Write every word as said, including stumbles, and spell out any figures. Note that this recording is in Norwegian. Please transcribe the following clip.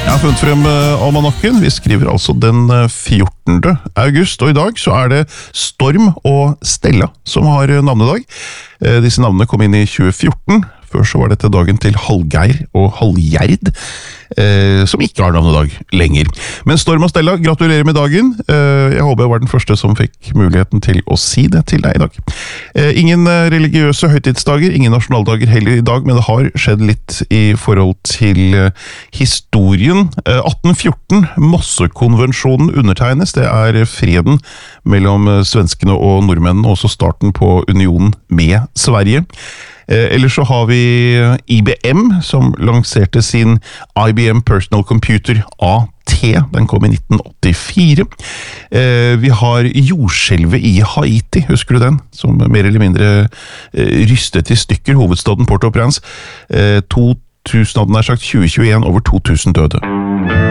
Jeg har funnet frem uh, almanakken. Vi skriver altså den uh, fjortende august, og i dag så er det Storm og Stella som har uh, navnedag. Uh, disse navnene kom inn i tjue fjorten. Før så var dette dagen til Hallgeir og Hallgjerd, eh, som ikke har navnedag lenger. Men Storm og Stella, gratulerer med dagen. Eh, jeg håper jeg var den første som fikk muligheten til å si det til deg i dag. Eh, ingen eh, religiøse høytidsdager, ingen nasjonaldager heller i dag, men det har skjedd litt i forhold til eh, historien. Eh, atten fjorten, Mossekonvensjonen undertegnes. Det er freden mellom eh, svenskene og nordmennene, og også starten på unionen med Sverige. Eh, ellers så har vi I B M, som lanserte sin I B M Personal Computer A T. Den kom i nitten åttifire. Eh, vi har jordskjelvet i Haiti, husker du den? Som mer eller mindre eh, rystet i stykker hovedstaden Port-au-Prince. Eh, to tusen, hadde nær sagt tjue tjueen, over to tusen døde.